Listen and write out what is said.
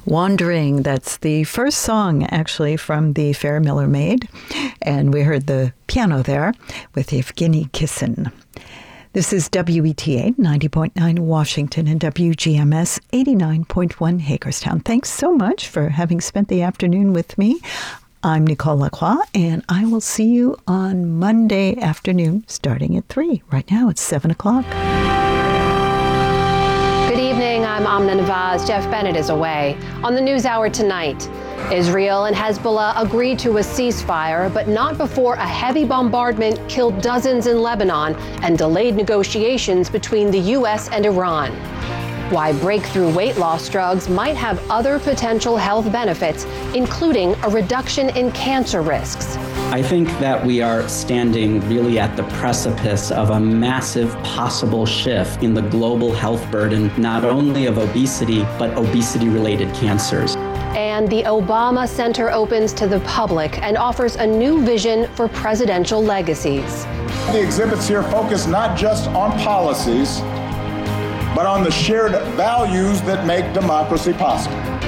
Wandering, that's the first song actually from the Fair Miller Maid. And we heard the piano there with Evgeny Kissin. This is WETA 90.9 Washington and WGMS 89.1 Hagerstown. Thanks so much for having spent the afternoon with me. I'm Nicole Lacroix, and I will see you on Monday afternoon starting at 3. Right now it's 7 o'clock. Good evening, I'm Amna Nawaz. Jeff Bennett is away. On the NewsHour tonight, Israel and Hezbollah agreed to a ceasefire, but not before a heavy bombardment killed dozens in Lebanon and delayed negotiations between the U.S. and Iran. Why breakthrough weight loss drugs might have other potential health benefits, including a reduction in cancer risks. I think that we are standing really at the precipice of a massive possible shift in the global health burden, not only of obesity, but obesity-related cancers. And the Obama Center opens to the public and offers a new vision for presidential legacies. The exhibits here focus not just on policies, but on the shared values that make democracy possible.